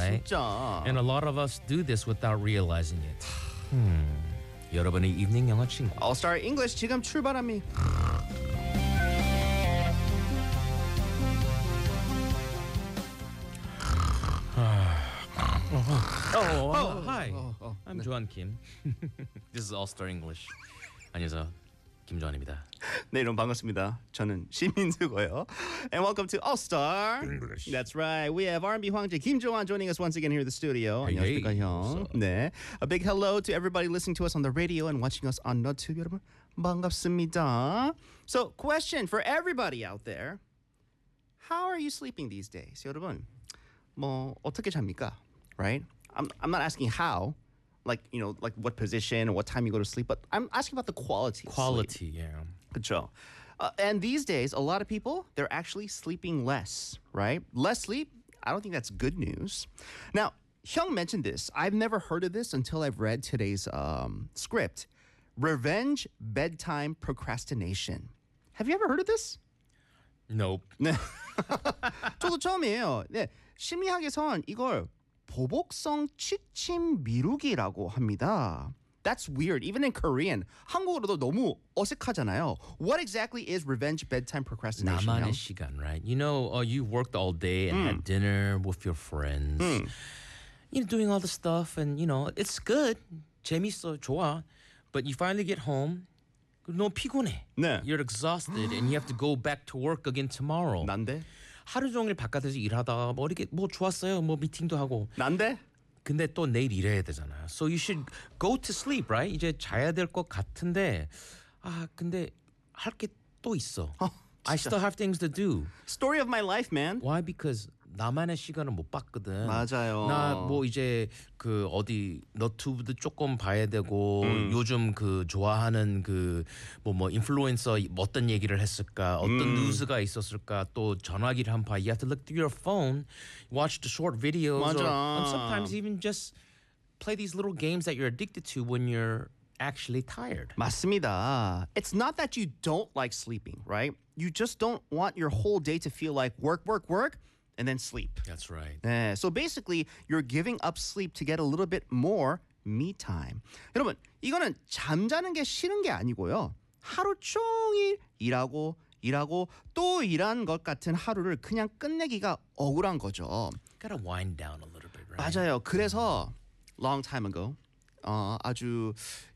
right? 진짜. And a lot of us do this without realizing it. 여러분의 evening 영어 친구. All Star English 지금 출발합니다. Hi. I'm Joan Kim. This is All Star English. 안녕하세요. 김조한입니다. 네, 여러분 반갑습니다. 저는 시민수고요. And welcome to All Star English. That's right. We have R&B 황제 김조한 joining us once again here in the studio. Hey, 안녕하십니까, hey. 형. 네. A big hello to everybody listening to us on the radio and watching us on YouTube. 여러분 반갑습니다. So, question for everybody out there. How are you sleeping these days? 여러분 뭐 어떻게 잡니까? Right? I'm not asking how. Like, you know, like what position or what time you go to sleep, but I'm asking about the quality. of sleep. Quality, yeah. 그쵸. And these days, a lot of people, they're actually sleeping less, right? Less sleep, I don't think that's good news. Now, Hyung mentioned this. I've never heard of this until I've read today's script. Revenge bedtime procrastination. Have you ever heard of this? Nope. 네. 저도 처음이에요. 네. 심리학에선 이걸 보복성 취침 미루기라고 합니다. That's weird. Even in Korean, 한국어로도 너무 어색하잖아요. What exactly is revenge bedtime procrastination? 나만의 시간, right? You know, you worked all day and had dinner with your friends. You know, doing all the stuff and, you know, it's good. 재밌어, 좋아. But you finally get home, 너무 피곤해. 네. You're exhausted and you have to go back to work again tomorrow. 난데? 하루 종일 바깥에서 일하다가 뭐 이렇게 뭐 좋았어요. 뭐 미팅도 하고. 난데? 근데 또 내일 일해야 되잖아. So you should go to sleep, right? 이제 자야 될 것 같은데 근데 할 게 또 있어. I still have things to do. Story of my life, man. Why? Because 나만의 시간을 못 봤거든. 맞아요. 나 뭐 이제 그 어디 너튜브도 조금 봐야 되고 요즘 그 좋아하는 그 뭐 인플루엔서 어떤 얘기를 했을까, 어떤 뉴스가 있었을까, 또 전화기를 한번 봐. You have to look through your phone, watch the short videos, 맞아. or sometimes even just play these little games that you're addicted to when you're actually tired. 맞습니다. It's not that you don't like sleeping, right? You just don't want your whole day to feel like work, and then sleep. That's right. 네, so basically, you're giving up sleep to get a little bit more me time. 여러분, 이거는 잠자는 게 싫은 게 아니고요. 하루 종일 일하고 또 일한 것 같은 하루를 그냥 끝내기가 억울한 거죠. Gotta wind down a little bit, right? 맞아요. 그래서 long time ago 아주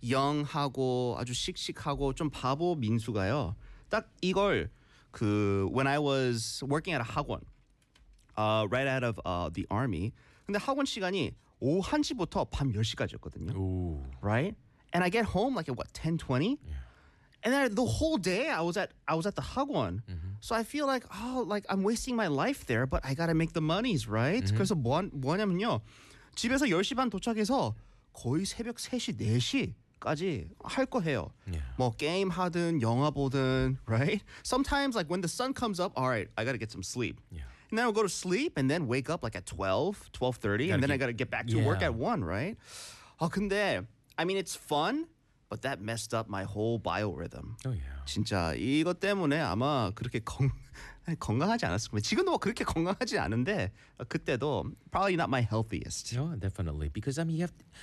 영하고 아주 씩씩하고 좀 바보 민수가요. 딱 이걸 when I was working at a 학원 right out of the army. 근데 학원 시간이 오후 1시부터 밤 10시까지였거든요. Ooh. Right? And I get home like at what 10:20? Yeah. And then the whole day I was at the 학원. So I feel like I'm wasting my life there, but I got to make the monies, right? 그래서 뭐냐면요. 집에서 10시 반 도착해서 거의 새벽 3시, 4시까지 할 거 해요. Yeah. 뭐 게임 하든 영화 보든, right? Sometimes like when the sun comes up, all right, I got to get some sleep. Yeah. And then I'll go to sleep and then wake up like at 12, 12:30 and then I got to get back to work at 1, right? 근데 I mean it's fun, but that messed up my whole biorhythm. Oh yeah. 진짜 이것 때문에 아마 그렇게 건강하지 않았을 겁니다. 지금도 뭐 그렇게 건강하지 않은데 그때도 probably not my healthiest. No, definitely. Because I mean,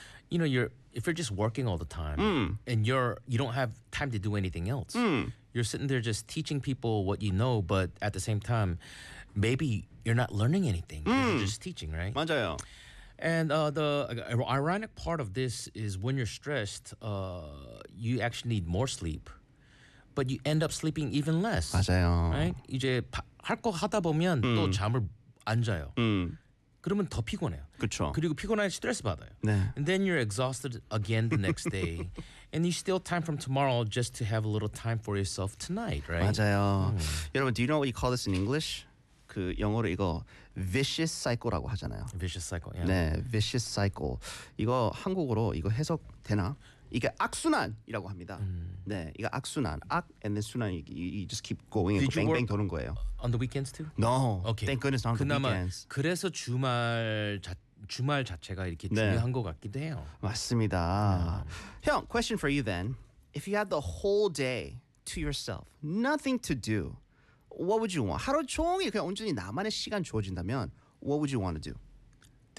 if you're just working all the time and you don't have time to do anything else, you're sitting there just teaching people what you know, but at the same time, maybe you're not learning anything. You're just teaching, right? 맞아요. And the ironic part of this is when you're stressed, you actually need more sleep, but you end up sleeping even less. 맞아요. Right? 이제 할 거 하다 보면 또 잠을 안 자요. 그러면 더 피곤해요. 그렇죠. 그리고 피곤하게 스트레스 받아요. 네. And then you're exhausted again the next day. And you steal time from tomorrow just to have a little time for yourself tonight, right? 맞아요. 여러분, do you know what you call this in English? 그 영어로 이거 vicious cycle라고 하잖아요. Vicious cycle. Yeah. 네, vicious cycle. 이거 한국어로 이거 해석되나? 이게 악순환이라고 합니다. 네, 이거 악순환. and then 순환. You just keep going. Did you 뱅뱅 work 도는 거예요. On the weekends too? No. Okay. Thank goodness not on the 그나마 weekends. 그래서 주말 자체가 이렇게 중요한 것 같기도 해요. 맞습니다. 형, question for you then. If you had the whole day to yourself, nothing to do, what would you want? 하루 종일 그냥 온전히 나만의 시간 주어진다면 what would you want to do?